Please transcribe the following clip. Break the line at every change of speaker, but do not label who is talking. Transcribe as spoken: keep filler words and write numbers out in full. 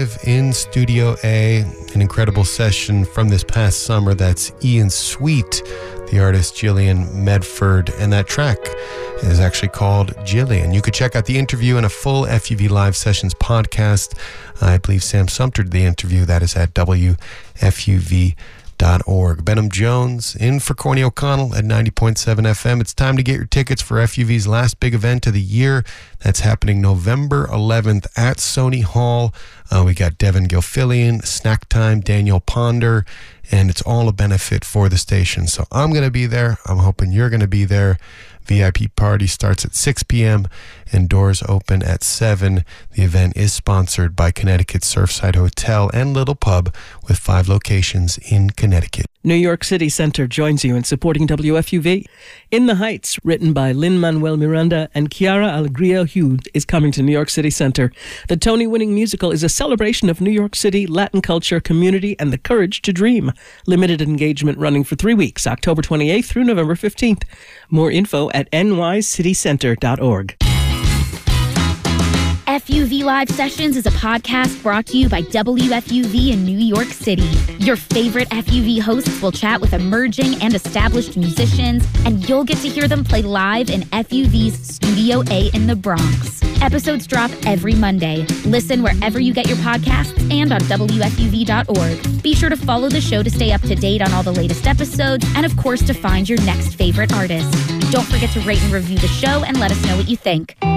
live in Studio A, an incredible session from this past summer. That's Ian Sweet, the artist Jillian Medford, and that track is actually called Jillian. You could check out the interview and a full F U V Live Sessions podcast. I believe Sam Sumter did the interview. That is at W F U V dot org. Benham Jones in for Corny O'Connell at ninety point seven F M. It's time to get your tickets for F U V's last big event of the year. That's happening November eleventh at Sony Hall. Uh, we got Devin Gilfillian, Snack Time, Daniel Ponder, and it's all a benefit for the station. So I'm going to be there. I'm hoping you're going to be there. V I P party starts at six p.m. and doors open at seven. The event is sponsored by Connecticut Surfside Hotel and Little Pub with five locations in Connecticut.
New York City Center joins you in supporting W F U V. In the Heights, written by Lin-Manuel Miranda and Chiara Alegria Hughes, is coming to New York City Center. The Tony-winning musical is a celebration of New York City, Latin culture, community, and the courage to dream. Limited engagement running for three weeks, October twenty-eighth through November fifteenth. More info at n y city center dot org.
F U V Live Sessions is a podcast brought to you by W F U V in New York City. Your favorite F U V hosts will chat with emerging and established musicians, and you'll get to hear them play live in F U V's Studio A in the Bronx. Episodes drop every Monday. Listen wherever you get your podcasts and on W F U V dot org. Be sure to follow the show to stay up to date on all the latest episodes, and of course to find your next favorite artist. Don't forget to rate and review the show and let us know what you think.